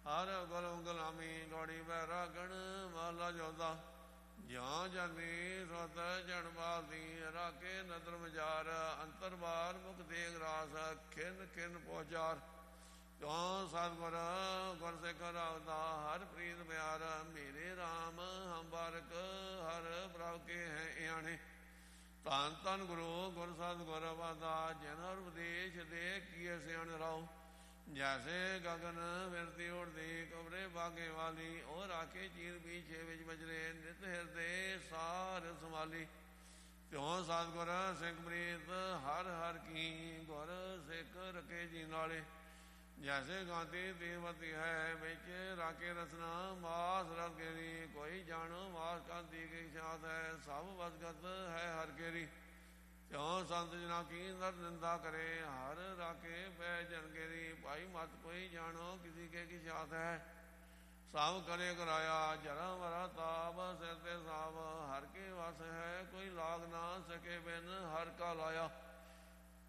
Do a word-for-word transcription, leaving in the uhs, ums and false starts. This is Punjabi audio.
ਹਰ ਗੁਰ ਗੁਲਾਮੀ ਗੋੜੀ ਬੈ ਰਾਗਣ ਮਹਲਾ ਚੌਥਾ। ਜਾਂ ਜਾਨੀ ਸੁਤ ਜਨ ਬਾਲਦੀ ਰਾਕੇ ਨਦਰ ਮਜਾਰ ਅੰਤਰ ਬਾਰ ਮੁਖ ਦੇਗ ਰਾਸ ਖਿਨ ਖਿਨ ਪਹੁੰਚਾਰ। ਕਿਉ ਸਤਿਗੁਰ ਗੁਰ ਸਿੱਖ ਰਾਵਦਾ ਹਰ ਪ੍ਰੀਤ ਪਿਆਰ ਮੇਰੇ ਰਾਮ ਹਮ ਬਾਰਕ ਹਰ ਪ੍ਰਭ ਕੇ ਹੈ ਇਆਣੇ। ਧੰਨ ਧੰਨ ਗੁਰੂ ਗੁਰ ਸਤਿਗੁਰ ਵਾਦਾ ਜਿਨ ਹਰ ਉਪਦੇਸ਼ ਦੇ ਕੀਏ ਸਿਆਣ ਰਾਓ। ਜੈਸੇ ਗਗਨ ਫਿਰਦੀ ਉੜਦੀ ਕਬਰੇ ਬਾਗੇ ਵਾਲੀ ਉਹ ਰਾਖੇ ਚੀਰ ਪੀਛੇ ਵਿੱਚ ਬਜਰੇ ਨਿਤ ਹਿਰਦੇ ਸਾਰ ਸੰਭਾਲੀ। ਤਿਉ ਸਤਿਗੁਰ ਸਿੱਖ ਪ੍ਰੀਤ ਹਰ ਹਰ ਕੀ ਗੁਰ ਸਿੱਖ ਰਖੇ ਜੀ ਨਾਲੇ। ਜੈਸੇ ਗਾਂਤੀ ਦੇਵਤੀ ਹੈ ਵਿੱਚ ਰਾਕੇ ਰਸਨਾ ਮਾਸ ਰਸ ਕੇਰੀ ਕੋਈ ਜਾਣੋ ਮਾਸ ਕਾਂਤੀ ਕੀ ਖਿਆਤ ਹੈ ਸਭ ਵਸਗਤ ਹੈ ਹਰ ਕੇਰੀ। ਕਿਉ ਸੰਤ ਜਨਾ ਕੀ ਨਰ ਨਿੰਦਾ ਕਰੇ ਹਰ ਰਾਕੇ ਬੈ ਜਨ ਕੇਰੀ। ਭਾਈ ਮਤ ਕੋਈ ਜਾਣੋ ਕਿਸੀ ਕੇ ਕੀ ਖਿਆਤ ਹੈ ਸਭ ਕਰੇ ਕਰਾਇਆ ਜਰਾ ਵਰਾ ਤਾਪ ਸਿਰ ਤੇ ਸਾਬ। ਹਰ ਕੇ ਵਸ ਹੈ ਕੋਈ ਲਾਗ ਨਾ ਸਕੇ ਬਿਨ ਹਰ ਕਾ ਲਾਇਆ।